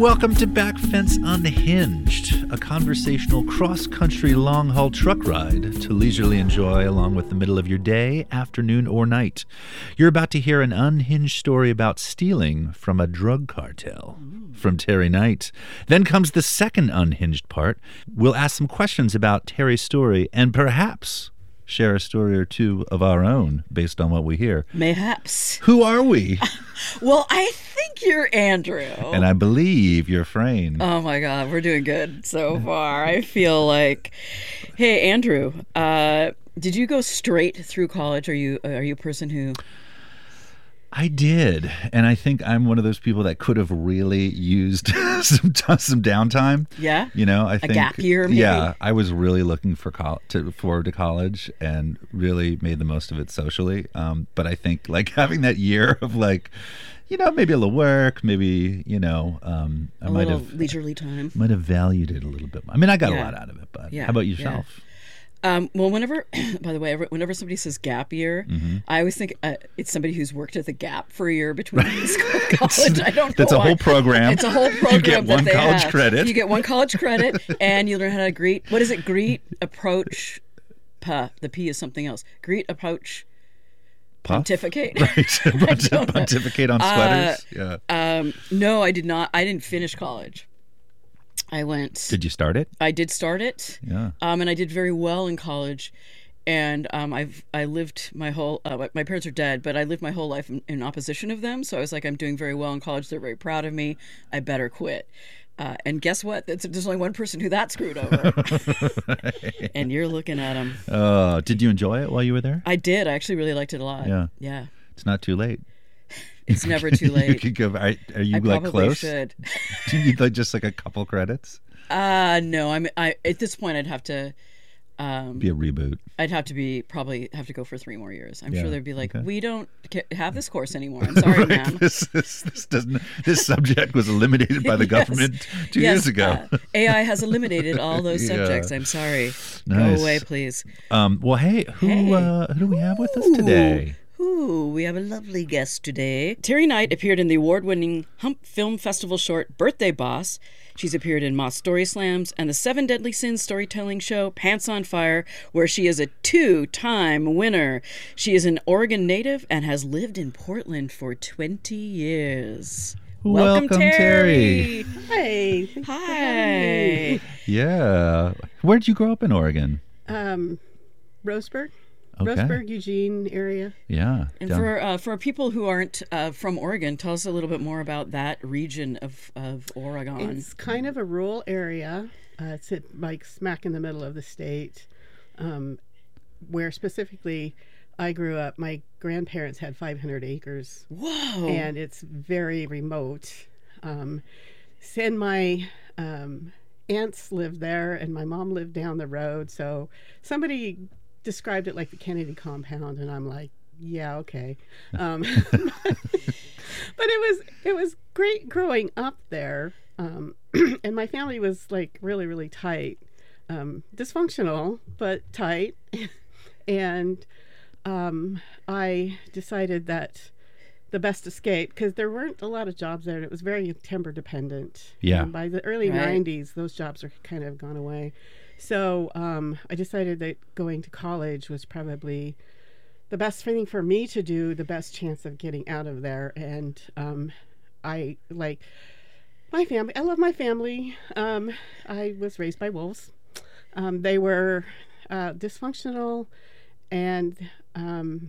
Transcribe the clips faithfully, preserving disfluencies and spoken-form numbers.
Welcome to Back Fence Unhinged, a conversational cross-country long-haul truck ride to leisurely enjoy along with the middle of your day, afternoon, or night. You're about to hear an unhinged story about stealing from a drug cartel from Terry Knight. Then comes the second unhinged part. We'll ask some questions about Terry's story and perhaps share a story or two of our own based on what we hear. Mayhaps. Who are we? Well, I think you're Andrew. And I believe you're Frayne. Oh my God, we're doing good so far. I feel like, hey, Andrew, uh, did you go straight through college? Are you are you a person who? I did, and I think I'm one of those people that could have really used some t- some downtime. Yeah, you know, I a think gap year. Maybe? Yeah, I was really looking for col- to forward to college and really made the most of it socially. Um, but I think like having that year of like, you know, maybe a little work, maybe you know, um, I a might little have leisurely time. Might have valued it a little bit more. I mean, I got Yeah. a lot out of it, but Yeah. how about yourself? Yeah. Um, well, whenever, by the way, whenever somebody says gap year, Mm-hmm. I always think uh, it's somebody who's worked at the Gap for a year between high school and college. I don't know That's a why. whole program. It's a whole program. You get that one they college have. credit. You get one college credit, and you learn how to greet. What is it? Greet, approach, puh. The P is something else. Greet, approach, Puff? pontificate. Right. don't know. Pontificate on sweaters. Uh, yeah. Um, no, I did not. I didn't finish college. I went. Did you start it? I did start it. Yeah. Um, and I did very well in college. And um, I've I lived my whole uh, my parents are dead, but I lived my whole life in, in opposition of them. So I was like, I'm doing very well in college. They're very proud of me. I better quit. Uh, and guess what? It's, there's only one person who that screwed over, and you're looking at him. Uh, did you enjoy it while you were there? I did. I actually really liked it a lot. Yeah. Yeah. It's not too late. It's never too You late. could go. Are, are you I like probably close? should. Do you need like just like a couple credits? Uh no. I'm. I at this point I'd have to. Um, Be a reboot. I'd have to be probably have to go for three more years. I'm Yeah, sure they'd be like, okay. we don't ca- have this course anymore. I'm sorry, Right. ma'am. This, this, this doesn't. This subject was eliminated by the Yes. government two Yes, years ago. uh, A I has eliminated all those Yeah. subjects. I'm sorry. Nice. Go away, please. Um, well, hey, who Hey. Uh, who do we have with us today? Ooh, we have a lovely guest today. Terry Knight appeared in the award-winning Hump Film Festival short Birthday Boss. She's appeared in Moss Story Slams and the Seven Deadly Sins storytelling show Pants on Fire, where she is a two-time winner. She is an Oregon native and has lived in Portland for twenty years. Welcome, Terry. Hey. thanks for having Hi. me. Yeah. Where'd you grow up in Oregon? Um, Roseburg, Okay. Roseburg, Eugene area. Yeah. And down- for uh, for people who aren't uh, from Oregon, tell us a little bit more about that region of, of Oregon. It's kind of a rural area. Uh, it's at, like smack in the middle of the state, um, where specifically I grew up. My grandparents had five hundred acres, Whoa. and it's very remote. Um, and my um, aunts lived there, and my mom lived down the road. So somebody described it like the Kennedy compound, and I'm like, yeah, okay. Um, but it was it was great growing up there, um, and my family was like really really tight, um, dysfunctional but tight, and um, I decided that the best escape, because there weren't a lot of jobs there, and it was very timber dependent. Yeah. And by the early Right. nineties, those jobs are kind of gone away. So um, I decided that going to college was probably the best thing for me to do, the best chance of getting out of there. And um, I like my family. I love my family. Um, I was raised by wolves. Um, they were uh, dysfunctional and um,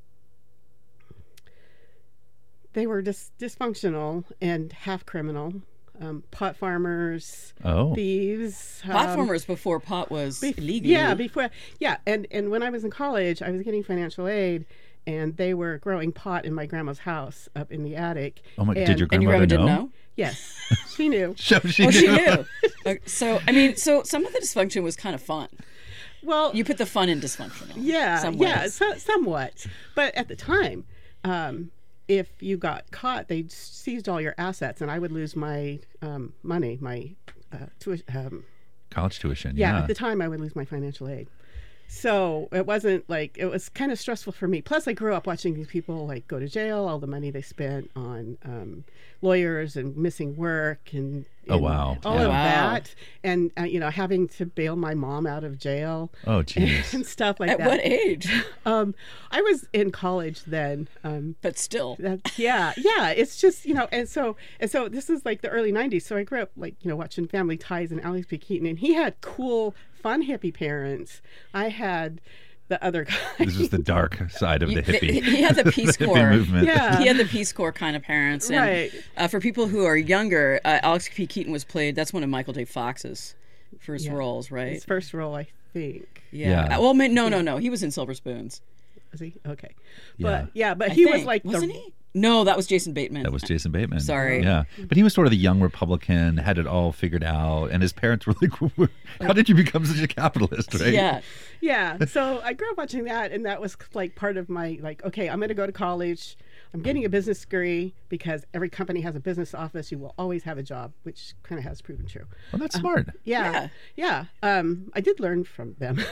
they were dis- dysfunctional and half criminal. Um, pot farmers, Oh. thieves. Pot um, farmers before pot was Bef- illegal. Yeah, before yeah, and and when I was in college, I was getting financial aid, and they were growing pot in my grandma's house up in the attic. Oh my! And- Did your And your grandmother grandma didn't know? know? Yes, she knew. So she Oh, knew. she knew. Okay, so, I mean, so some of the dysfunction was kind of fun. Well, You put the fun in dysfunctional. yeah, some yeah, ways. so, somewhat. But at the time, um, if you got caught, they seized all your assets, and I would lose my um, money, my uh, tui- um, College tuition. yeah, Yeah. at the time I would lose my financial aid. So it wasn't like, it was kind of stressful for me. Plus I grew up watching these people like go to jail, all the money they spent on um, lawyers and missing work and, Oh, and wow. all Yeah. of Wow. that, and uh, you know, having to bail my mom out of jail Oh, geez. and stuff like At that. what age? Um, I was in college then. Um, But still. that, yeah, yeah. It's just, you know, and so and so this is like the early nineties. So I grew up like, you know, watching Family Ties and Alex P. Keaton, and he had cool, fun hippie parents. I had the other guy. This was the dark side of the You- hippie. He had the Peace hippie Corps. movement. Yeah. He had the Peace Corps kind of parents. And, Right. uh, for people who are younger, uh, Alex P. Keaton was played, that's one of Michael J. Fox's first Yeah. roles, right? His first role, I think. Yeah. Yeah. Uh, Well, ma- no, no, no. He was in Silver Spoons. Was he? Okay. Yeah. But yeah, but I he was think. like Wasn't the, he? No, that was Jason Bateman. That was Jason Bateman. Sorry. Yeah. But he was sort of the young Republican, had it all figured out, and his parents were like, how did you become such a capitalist, right? Yeah. Yeah. So I grew up watching that, and that was like part of my like, okay, I'm going to go to college. I'm getting a business degree because every company has a business office. You will always have a job, which kind of has proven true. Well, that's smart. Yeah. Yeah. Um, I did learn from them.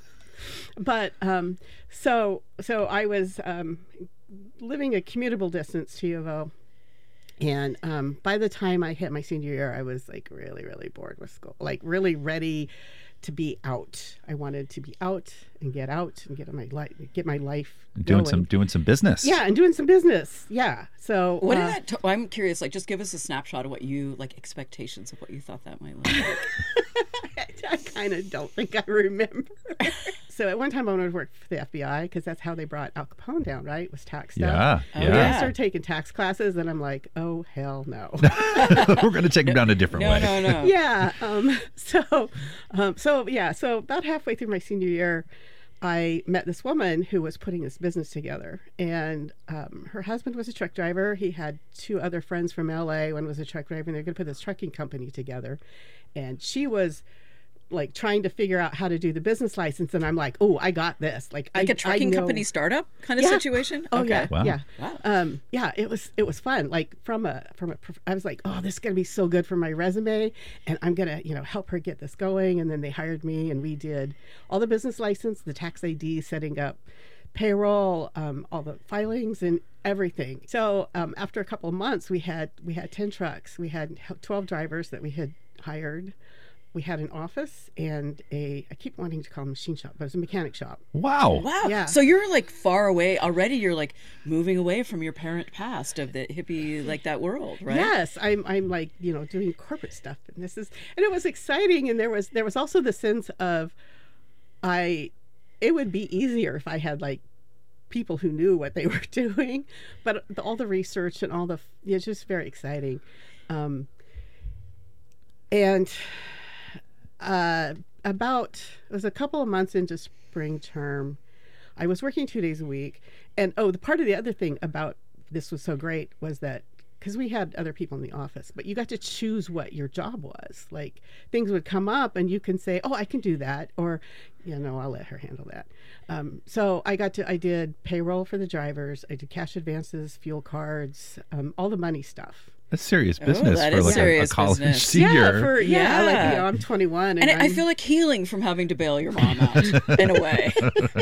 But um, so so I was um, living a commutable distance to U of O. And um, by the time I hit my senior year, I was like really, really bored with school, like really ready to be out. I wanted to be out and get out and get my life, get my life Doing going. some doing some business. Yeah, and doing some business. Yeah. So What uh, did that? T- I'm curious. Like, just give us a snapshot of what you like, expectations of what you thought that might look like. I kind of don't think I remember. So at one time I wanted to work for the F B I because that's how they brought Al Capone down, right? Was tax stuff. Yeah. Oh, Yeah. And I yeah. started taking tax classes, and I'm like, oh hell no. We're going to take him down a different No, way. no, no. yeah. Um, so, um, so yeah. So about halfway through my senior year, I met this woman who was putting this business together, and um, her husband was a truck driver. He had two other friends from L A. One was a truck driver, and they're going to put this trucking company together. And she was like trying to figure out how to do the business license, and I'm like, oh, I got this. Like, Like I, a trucking I know. company startup kind of Yeah. situation. Oh okay. yeah, Wow. yeah, Wow. um, yeah. It was it was fun. Like from a from a, prof- I was like, oh, this is gonna be so good for my resume, and I'm gonna you know help her get this going. And then they hired me, and we did all the business license, the tax I D, setting up payroll, um, all the filings, and everything. So um, after a couple of months, we had we had ten trucks, we had twelve drivers that we had hired. We had an office and a, I keep wanting to call it a machine shop, but it was a mechanic shop. Wow. Wow. Yeah. So you're like far away already. You're like moving away from your parent past of the hippie, like that world, right? Yes, I'm I'm like, you know, doing corporate stuff, and this is and it was exciting, and there was there was also the sense of I it would be easier if I had like people who knew what they were doing, but the, all the research and all the it's just very exciting. Um and uh about it was a couple of months into spring term, I was working two days a week. And oh, the part of the other thing about this was so great was that because we had other people in the office, but you got to choose what your job was. Like things would come up and you can say, oh, I can do that. Or, you know, I'll let her handle that. Um, so I got to, I did payroll for the drivers. I did cash advances, fuel cards, um, all the money stuff. That's serious Oh, business that for is like a, a serious college business. senior. Yeah, for, yeah, like, Yeah. you know, I'm twenty-one. And, And I, I I'm- feel like healing from having to bail your mom out in a way.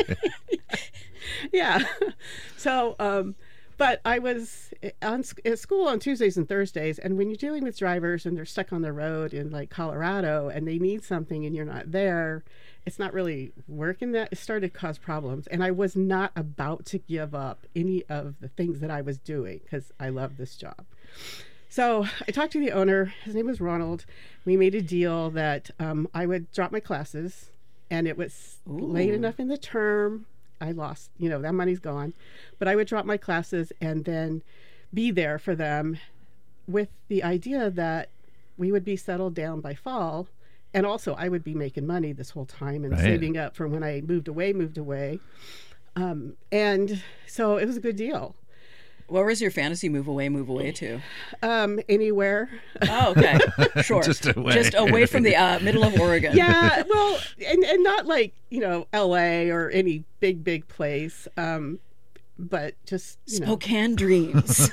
yeah. So, um, but I was on sc- at school on Tuesdays and Thursdays, and when you're dealing with drivers and they're stuck on the road in like Colorado and they need something and you're not there, it's not really working. That it started to cause problems, and I was not about to give up any of the things that I was doing because I love this job. So I talked to the owner. His name was Ronald. We made a deal that um, I would drop my classes, and it was late Ooh. enough in the term. I lost, you know, that money's gone. But I would drop my classes and then be there for them with the idea that we would be settled down by fall. And also I would be making money this whole time and Right. saving up for when I moved away, moved away. Um, and so it was a good deal. Where was your fantasy move away, move away to? Um, anywhere. Oh, okay. Sure. Just away. Just away from the uh, middle of Oregon. Yeah, well, and, and not like, you know, L A or any big, big place. Um, but just, you know. Spokane dreams.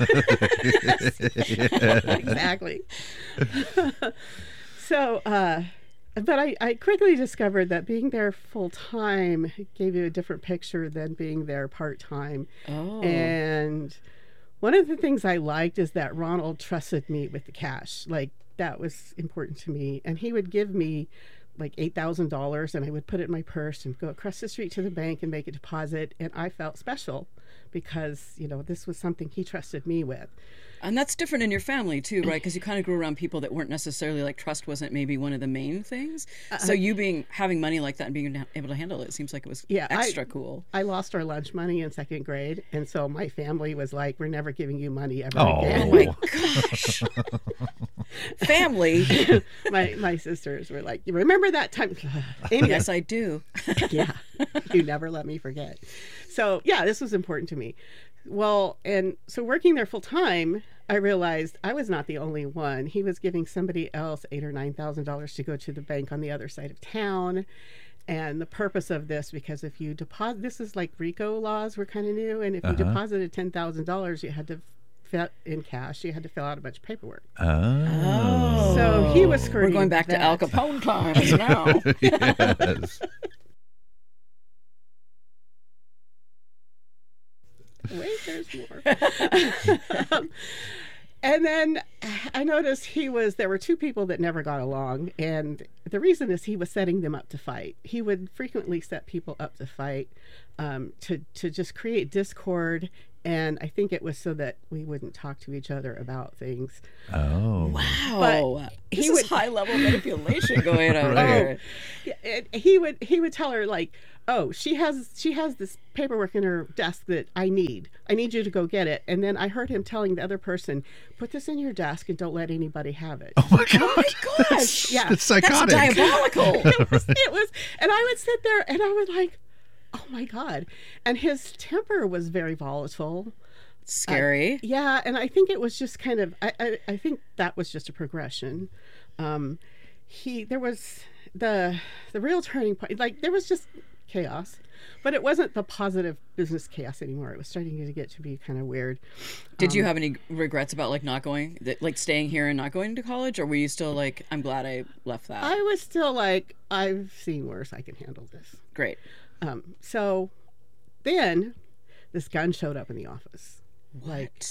Exactly. So, uh, but I, I quickly discovered that being there full time gave you a different picture than being there part time. Oh. And one of the things I liked is that Ronald trusted me with the cash. Like, that was important to me. And he would give me like eight thousand dollars, and I would put it in my purse and go across the street to the bank and make a deposit. And I felt special because, you know, this was something he trusted me with. And that's different in your family too, right? Because you kind of grew around people that weren't necessarily like, trust wasn't maybe one of the main things. Uh, so you being having money like that and being able to handle it seems like it was yeah, extra I, cool. I lost our lunch money in second grade, and so my family was like, "We're never giving you money ever oh. again." Oh my gosh, family! my my sisters were like, "You remember that time?" Amy, yes, I do. Yeah, you never let me forget. So yeah, this was important to me. Well, and so working there full time, I realized I was not the only one. He was giving somebody else eight or nine thousand dollars to go to the bank on the other side of town. And the purpose of this, because if you deposit, this is like RICO laws were kind of new, and if uh-huh. you deposited ten thousand dollars, you had to fill in cash. You had to fill out a bunch of paperwork. Oh, oh. So he was skirting. We're going back that. to Al Capone times now. Yes. Wait, there's more. um, and then I noticed he was, there were two people that never got along. And the reason is he was setting them up to fight. He would frequently set people up to fight, um, to, to just create discord. And I think it was so that we wouldn't talk to each other about things. Oh. Wow. But this he is would, high level manipulation going on Right. there. Oh, yeah, he would, he would tell her like, oh, she has she has this paperwork in her desk that I need. I need you to go get it. And then I heard him telling the other person, put this in your desk and don't let anybody have it. Oh my god! Oh my gosh! Yeah. It's psychotic. That's diabolical. it, was, it was, and I would sit there and I would like, oh my god. And his temper was very volatile. Scary. Uh, yeah, and I think it was just kind of, I, I, I think that was just a progression. Um, he, there was the the real turning point, like there was just chaos, but it wasn't the positive business chaos anymore. It was starting to get to be kind of weird. Did um, you have any regrets about like not going, like staying here and not going to college, or were you still like, I'm glad I left that? I was still like, I've seen worse. I can handle this. Great. Um, so then this gun showed up in the office. What? Like,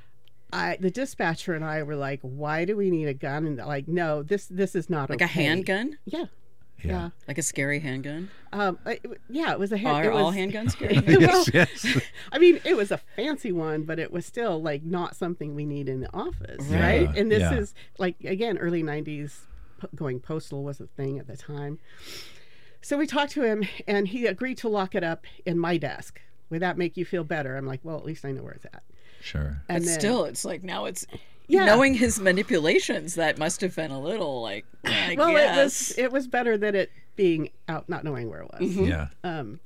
I, the dispatcher and I were like, why do we need a gun? And they're like, no, this this is not Like okay. a handgun? Yeah. Yeah. Yeah. Like a scary handgun? Um, it, yeah, it was a hand. Are it was, all handguns scary? well, Yes, yes. I mean, it was a fancy one, but it was still like not something we need in the office, Yeah, right? And this yeah. is like, again, early nineties, p- going postal was a thing at the time. So we talked to him and he agreed to lock it up in my desk. Would that make you feel better? I'm like, well, at least I know where it's at. Sure. And But then, still, it's like now it's Yeah. knowing his manipulations. That must have been a little like, I well, guess. it was it was better than it being out, not knowing where it was. Mm-hmm. Yeah. Um,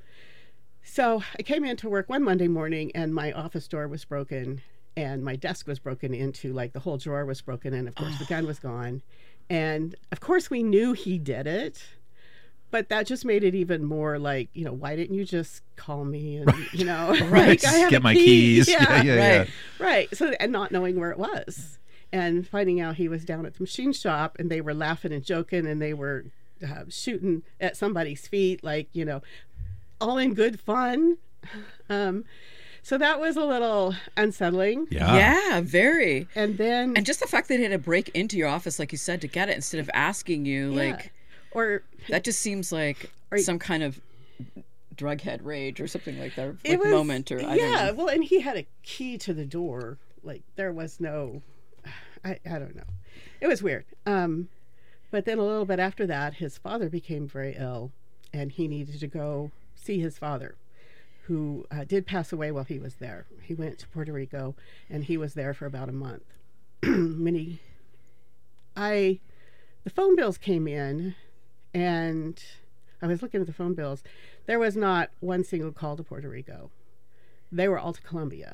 so I came into work one Monday morning and my office door was broken and my desk was broken into, like the whole drawer was broken and of course the gun was gone. And of course we knew he did it, but that just made it even more like, you know, why didn't you just call me and, you know, Right. like, I have Get a my key. keys. Yeah, Yeah, yeah, yeah. right. right. So, and not knowing where it was and finding out he was down at the machine shop and they were laughing and joking and they were uh, shooting at somebody's feet, like, you know, all in good fun. Um, so that was a little unsettling. Yeah. Yeah, very. And then, And just the fact that he had to break into your office, like you said, to get it instead of asking you, yeah. like, or that just seems like Or- some kind of drug head rage or something like that, it like was, moment, or I yeah, don't know. well, and he had a key to the door. Like there was no, I, I don't know. It was weird. Um, but then a little bit after that, his father became very ill and he needed to go see his father, who uh, did pass away while he was there. He went to Puerto Rico and he was there for about a month. when he, I, the phone bills came in and I was looking at the phone bills. There was not one single call to Puerto Rico. They were all to Colombia,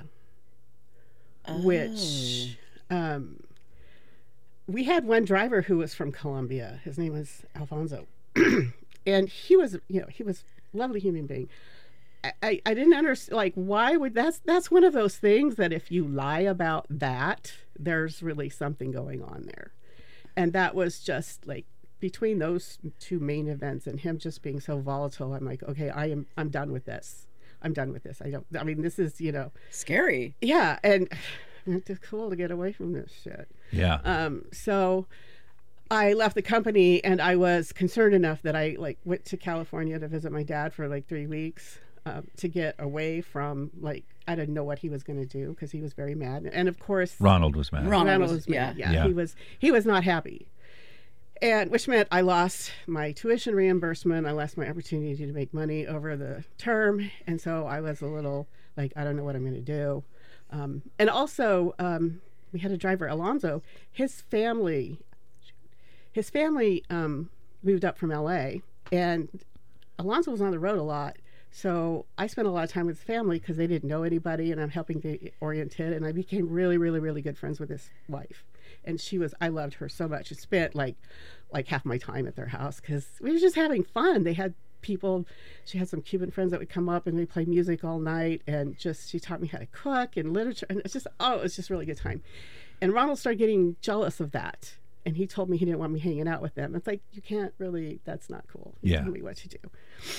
Oh. which um, we had one driver who was from Colombia. His name was Alfonso. And he was, you know, he was a lovely human being. I, I, I didn't understand, like, why would, that's, that's one of those things that if you lie about that, there's really something going on there. And that was just like, between those two main events and him just being so volatile, I'm like, okay, I am, I'm done with this. I'm done with this. I don't, I mean, this is, you know. Scary. Yeah. And it's cool to get away from this shit. Yeah. Um, so I left the company, and I was concerned enough that I like went to California to visit my dad for like three weeks um, to get away from like, I didn't know what he was going to do because he was very mad. And of course, Ronald was mad. Ronald, Ronald was, was mad. yeah. Yeah, Yeah. He was, he was not happy. And which meant I lost my tuition reimbursement. I lost my opportunity to make money over the term. And so I was a little like, I don't know what I'm going to do. Um, and also, um, we had a driver, Alonzo. His family, his family um, moved up from L A, and Alonzo was on the road a lot. So I spent a lot of time with his family because they didn't know anybody, and I'm helping to orient it. And I became really, really, really good friends with his wife. And she was, I loved her so much. I spent like, like half my time at their house because we were just having fun. They had people, she had some Cuban friends that would come up and we play music all night, and just, she taught me how to cook and literature. And it's just, oh, it was just a really good time. And Ronald started getting jealous of that. And he told me he didn't want me hanging out with them. It's like, you can't really, that's not cool. You Yeah. tell me what to do.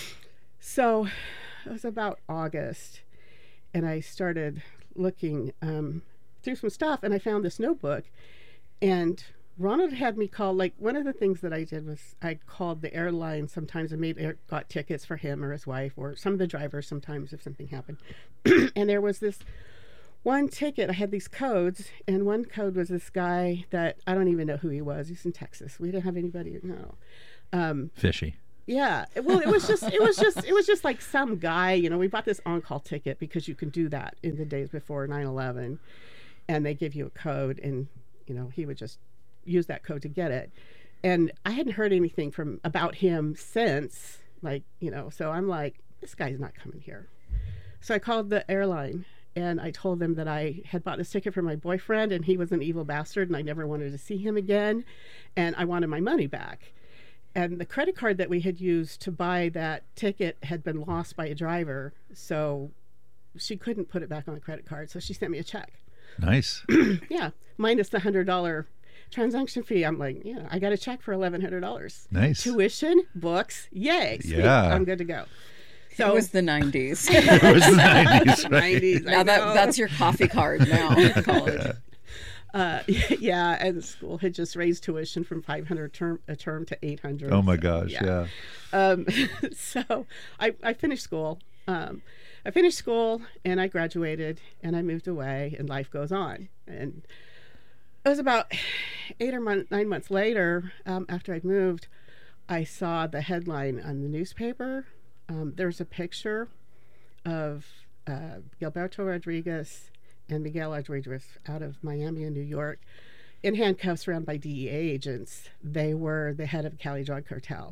So it was about August, and I started looking um, through some stuff, and I found this notebook. And Ronald had me call, like, one of the things that I did was I called the airline sometimes and made air, got tickets for him or his wife or some of the drivers sometimes if something happened. And there was this one ticket. I had these codes, and one code was this guy that I don't even know who he was. He's in Texas. We didn't have anybody, no. Um, Fishy. yeah. Well, it was just, it was just, it was just like some guy, you know, we bought this on-call ticket because you can do that in the days before nine eleven, and they give you a code, and, you know, he would just use that code to get it. And I hadn't heard anything from about him since, like, you know, so I'm like, this guy's not coming here. So I called the airline, and I told them that I had bought this ticket for my boyfriend, and he was an evil bastard, and I never wanted to see him again, and I wanted my money back. And the credit card that we had used to buy that ticket had been lost by a driver, so she couldn't put it back on the credit card, so she sent me a check. Nice. Yeah, minus the one hundred dollars transaction fee. I'm like, yeah, I got a check for eleven hundred dollars. Nice. Tuition, books, yay. Sweet. Yeah. I'm good to go. So it was the nineties. It was the nineties, right? nineties. Now that that's your coffee card now in college. Uh, yeah, and school had just raised tuition from five hundred term, a term to eight hundred. Oh my so, gosh, yeah. Um, so I, I finished school. Um, I finished school and I graduated and I moved away, and life goes on. And it was about eight or mon- nine months later, um, after I'd moved, I saw the headline on the newspaper. Um, there was a picture of uh, Gilberto Rodriguez and Miguel Rodriguez out of Miami and New York in handcuffs surrounded by D E A agents. They were the head of Cali drug cartel.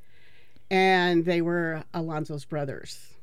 And they were Alonzo's brothers.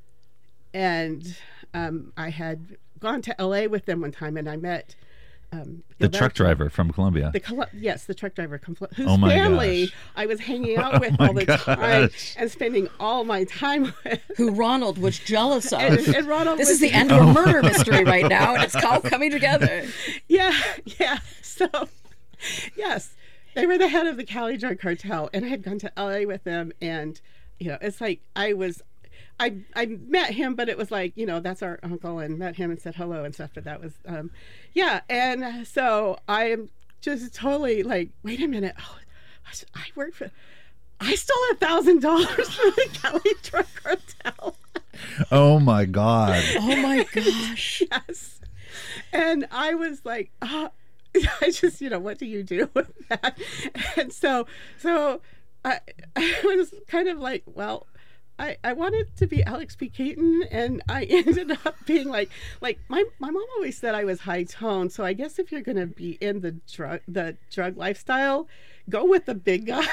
And um, I had gone to L A with them one time, and I met um, The Gilberto, truck driver from Colombia. The Col- yes, the truck driver, compl- whose Oh my family gosh. I was hanging out with Oh my all the time gosh. and spending all my time with. Who Ronald was jealous of. And, and Ronald This was, is the end of a murder mystery right now, and it's all coming together. Yeah, yeah. So, yes, they were the head of the Cali drug cartel, and I had gone to L A with them, and you know, it's like I was, I I met him, but it was like, you know, that's our uncle, and met him and said hello and stuff. But that was, um, yeah, and so I am just totally like, wait a minute, oh, I work for, I stole a thousand dollars from the Cali drug cartel. Oh my God. Oh my gosh. Yes. And I was like, uh, I just, you know, what do you do with that? And so, so I, I was kind of like, well, I, I wanted to be Alex P. Keaton, and I ended up being like, like my, my mom always said I was high tone. So I guess if you're going to be in the drug, the drug lifestyle, go with the big guys.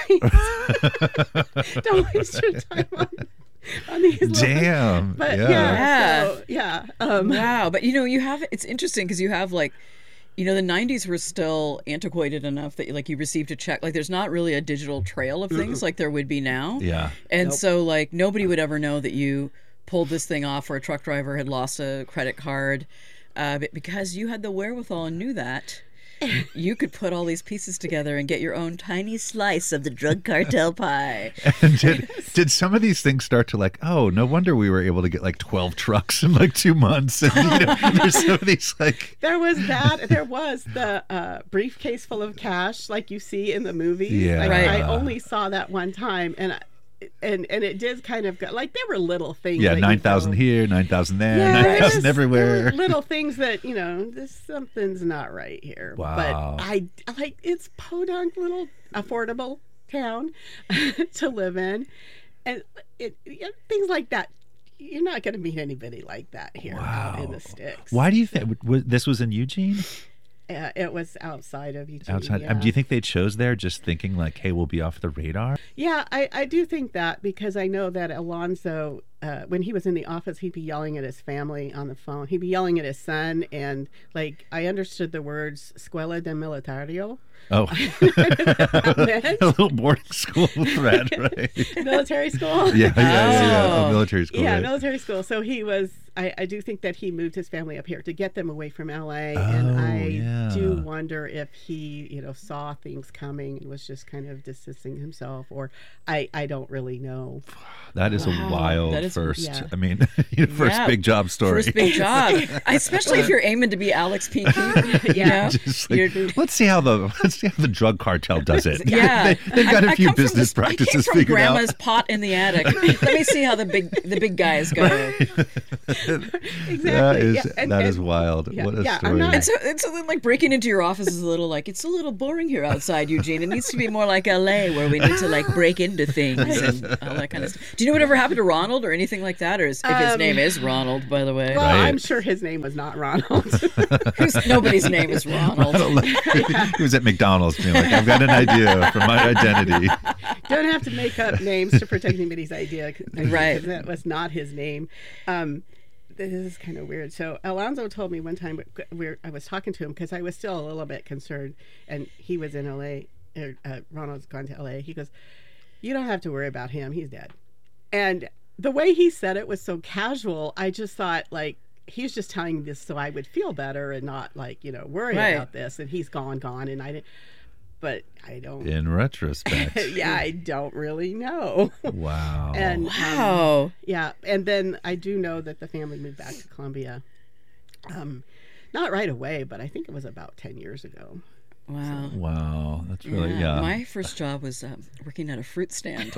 Don't waste your time on, on these little- Damn. But yeah. yeah, Yeah. so, yeah. Um, Wow. But you know, you have, it's interesting because you have like, you know, the nineties were still antiquated enough that like you received a check. Like there's not really a digital trail of things like there would be now. Yeah. And Nope. so like nobody would ever know that you pulled this thing off, or a truck driver had lost a credit card, uh, but because you had the wherewithal and knew that. you could put all these pieces together and get your own tiny slice of the drug cartel pie. And did did some of these things start to like, oh, no wonder we were able to get like twelve trucks in like two months. And you know, there's some of these like There was that. There was the uh, briefcase full of cash, like you see in the movies. Yeah. Like, Right. I only saw that one time, and I, and and it did kind of go like there were little things. yeah, that you nine thousand go, here, nine thousand there, Yeah, nine there thousand was- there everywhere. were little things that you know, this something's not right here. Wow. But I like it's podunk little affordable town to live in, and it, it things like that. You're not going to meet anybody like that here out in Wow. the sticks. Why do you think this was in Eugene? Uh, it was outside of Eugene. Outside. Yeah. Um, do you think they chose there just thinking like, hey, we'll be off the radar? Yeah, I, I do think that because I know that Alonzo, uh, when he was in the office, he'd be yelling at his family on the phone. He'd be yelling at his son, and like I understood the words "Scuela de Militario," Oh, a little boarding school thread, right? military school. Yeah, yeah, yeah, yeah. Oh. A military school. Yeah, right? military school. So he was. I, I do think that he moved his family up here to get them away from L A. and Oh, I yeah. do wonder if he, you know, saw things coming and was just kind of distancing himself, or I, I don't really know. That is Wow, a wild that is- first. yeah. I mean, your first Yeah, big job story. First big job, especially if you're aiming to be Alex P. Keaton. You know? Just like, You're- let's see how the let's see how the drug cartel does it. Yeah, they, they've got a I- I few come from business this- I came practices from figured Grandma's out. pot in the attic. Let me see how the big the big guys go. Exactly. That is yeah. and, that and, is wild. yeah, What a yeah, I'm story. not- And so, and so then, like breaking into your office is a little like it's a little boring here outside, Eugene. It needs to be more like L A, where we need to like break into things and all that kind of stuff. Do you know whatever happened to Ronald or anything like that, or is, if his Um, name is Ronald, by the way? Well, Right. I'm sure his name was not Ronald. Who's, nobody's name is Ronald. He was at McDonald's being like, I've got an idea for my identity. Don't have to make up names to protect anybody's idea. 'cause- Right. 'cause that was not his name. Um, this is kind of weird. So Alonzo told me one time where I was talking to him because I was still a little bit concerned, and he was in L A. Or, uh, Ronald's gone to L A. He goes, "You don't have to worry about him. He's dead." And the way he said it was so casual. I just thought like he's just telling me this so I would feel better and not like you know worry Right. about this. And he's gone, gone, and I didn't. But I don't. In retrospect. Yeah, I don't really know. Wow. And um, Wow. yeah, and then I do know that the family moved back to Columbia. Um, not right away, but I think it was about ten years ago. Wow. Wow. That's really Yeah, yeah. my first job was um, working at a fruit stand.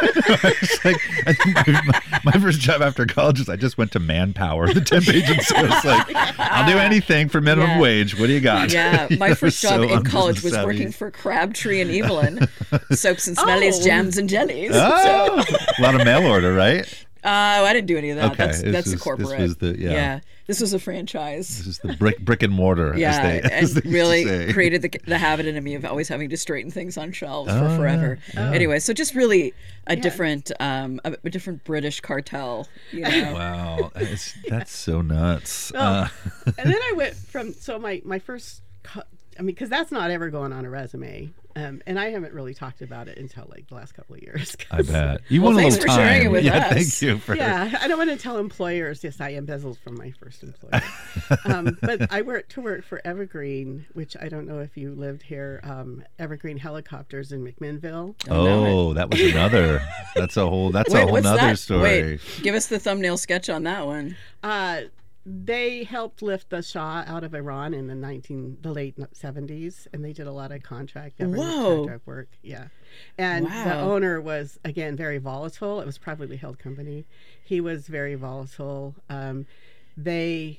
It's like, I think my, my first job after college is I just went to Manpower, the temp agency. I was like, I'll do anything for minimum Yeah. wage. What do you got? Yeah, my They first were job so in college was unbusiness savvy. working for Crabtree and Evelyn, soaps and smellies, Oh. jams and jellies. Oh, a lot of mail order, right? Uh, I didn't do any of that. Okay, That's this that's was- a this corporate. was the- yeah. This was a franchise. This is the brick brick and mortar, Yeah, as they, as and they used to really say. created the, the habit in me of always having to straighten things on shelves Oh, for forever. yeah, yeah. Anyway, so just really a different, um, a, a different British cartel. You know? Wow, that's, that's so nuts. Oh. Uh, And then I went from so my my first. Co- I mean, because that's not ever going on a resume, um, and I haven't really talked about it until like the last couple of years. I bet you Well, want a thanks little for time. sharing it with yeah, us. thank you for. Yeah, I don't want to tell employers. Yes, I embezzled from my first employer. um, but I worked to work for Evergreen, which I don't know if you lived here. Um, Evergreen Helicopters in McMinnville. Oh, that was another. That's a whole. That's a Wait, whole what's nother that? story. Wait, give us the thumbnail sketch on that one. Uh, they helped lift the Shah out of Iran in the nineteen the late seventies, and they did a lot of contract government Whoa. contract work. Yeah, and the Wow. owner was again very volatile. It was privately held company. He was very volatile. Um, they,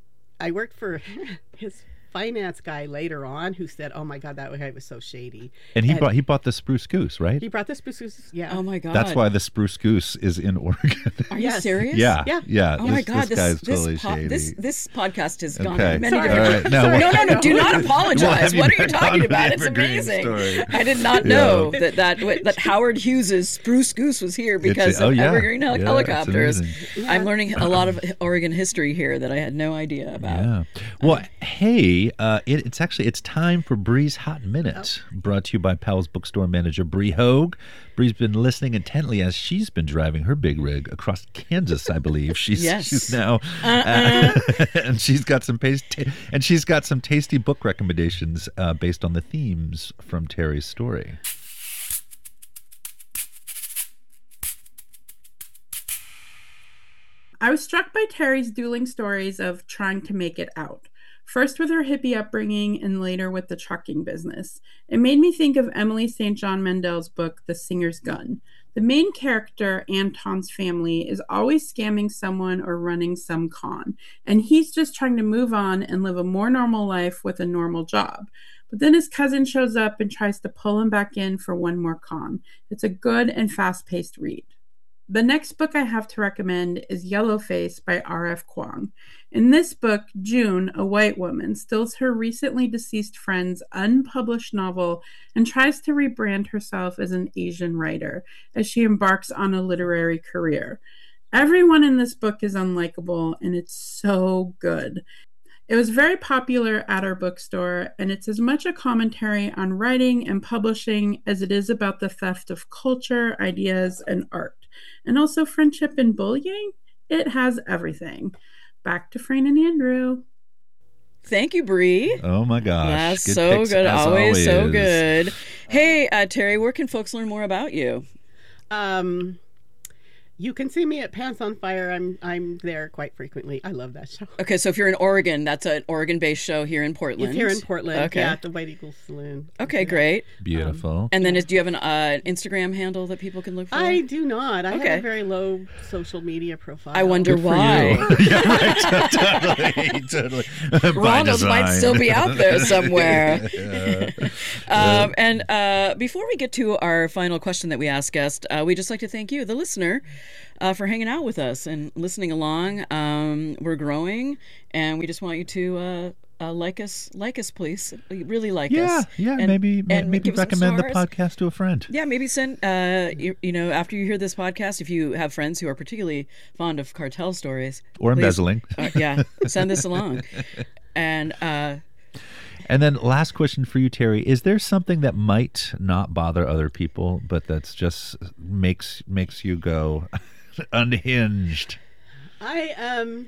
I worked for his finance guy later on who said, "Oh my God, that guy was so shady." And he And- bought he bought the spruce goose, right? He brought this spruce. Yeah. Oh my god! That's why the spruce goose is in Oregon. Are you Yes. serious? yeah, Yeah. yeah. Oh this, my god! this This guy's this, totally po- shady. this this podcast has gone Okay. in many Sorry. different. All right. Now, Sorry. No, no, no! Do not We'll apologize. have you What are you back talking on the about? It's Evergreen amazing. story. I did not Yeah. know that that that Howard Hughes's Spruce Goose was here because oh, of yeah. Evergreen hel- Yeah, it's helicopters. amazing. I'm learning a lot of Oregon history here that I had no idea about. Yeah. Well, hey, Terry. Uh, it, it's actually it's time for Bree's Hot Minute, oh. brought to you by Powell's Bookstore manager Bree Hogue. Bree's been listening intently as she's been driving her big rig across Kansas. I believe she's yes. she's now, uh-uh. uh, and she's got some paste, and she's got some tasty book recommendations uh, based on the themes from Terry's story. I was struck by Terry's dueling stories of trying to make it out. First with her hippie upbringing and later with the trucking business. It made me think of Emily Saint John Mandel's book, The Singer's Gun. The main character, Anton's family, is always scamming someone or running some con, and he's just trying to move on and live a more normal life with a normal job. But then his cousin shows up and tries to pull him back in for one more con. It's a good and fast-paced read. The next book I have to recommend is Yellowface by R F Kuang. In this book, June, a white woman, steals her recently deceased friend's unpublished novel and tries to rebrand herself as an Asian writer as she embarks on a literary career. Everyone in this book is unlikable, and it's so good. It was very popular at our bookstore, and it's as much a commentary on writing and publishing as it is about the theft of culture, ideas, and art. And also friendship and bullying. It has everything. Back to Frayne and Andrew. Thank you, Bree. Oh my gosh. That's good so picks, good. Always, always so good. Hey, uh, Terry, where can folks learn more about you? Um... You can see me at Pants on Fire. I'm I'm there quite frequently. I love that show. Okay, so if you're in Oregon, that's an Oregon-based show here in Portland. It's here in Portland, okay. Yeah, at the White Eagle Saloon. Okay, great. Beautiful. Um, and then is, do you have an uh, Instagram handle that people can look for? I do not. I okay. have a very low social media profile. I wonder Good why. yeah, right. totally, totally. Ronald might still be out there somewhere. yeah. um, and uh, before we get to our final question that we ask guests, uh, we just like to thank you, the listener, Uh, for hanging out with us and listening along. Um, we're growing, and we just want you to uh, uh, like us, like us, please. Really like yeah, us. Yeah, and, maybe and maybe recommend the stars. podcast to a friend. Yeah, maybe send, uh, you, you know, after you hear this podcast, if you have friends who are particularly fond of cartel stories. Or please, embezzling. Uh, yeah, send this along. And... Uh, And then last question for you, Terry. Is there something that might not bother other people, but that's just makes makes you go unhinged? I um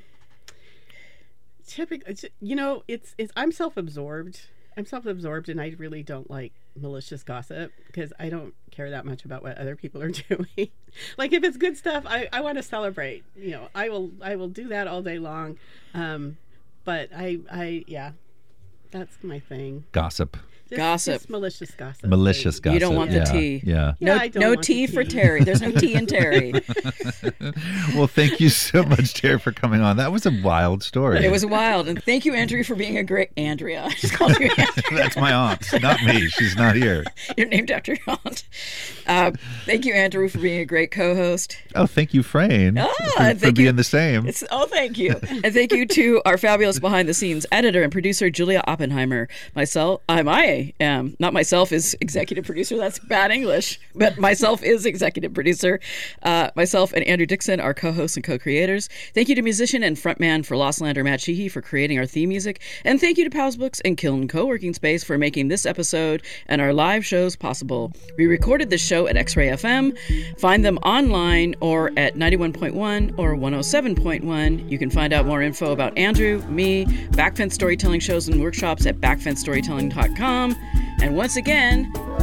typically, you know, it's it's I'm self-absorbed. I'm self-absorbed, and I really don't like malicious gossip because I don't care that much about what other people are doing. Like if it's good stuff, I, I want to celebrate. You know, I will I will do that all day long. Um, but I I yeah. That's my thing. Gossip. Just, gossip. Just malicious gossip. Malicious gossip. You don't want yeah. the tea. Yeah. No, yeah I don't no want tea the for tea. Terry. There's no tea in Terry. Well, thank you so much, Terry, for coming on. That was a wild story. It was wild. And thank you, Andrea, for being a great... Andrea. I just called you Andrea. That's my aunt, not me. She's not here. You're named after your aunt. Uh, thank you, Andrew, for being a great co-host. Oh, thank you, Frayne, Ah, for, for thank being you. the same. It's, oh, thank you. And thank you to our fabulous behind-the-scenes editor and producer, Julia Oppenheimer. Myself, um, I am, not myself is executive producer. That's bad English. But myself is executive producer. Uh, myself and Andrew Dixon are co-hosts and co-creators. Thank you to musician and frontman for Lost Lander, Matt Sheehy, for creating our theme music. And thank you to Powell's Books and Kiln Co-working Space for making this episode and our live shows possible. We recorded this show at X-Ray F M. Find them online or at ninety-one point one or one oh seven point one. You can find out more info about Andrew, me, Backfence Storytelling shows and workshops at backfence storytelling dot com. And once again,